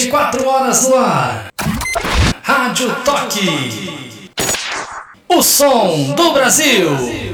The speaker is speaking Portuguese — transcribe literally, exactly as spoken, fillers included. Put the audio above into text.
e quatro horas no ar. Rádio Toque. O som do Brasil.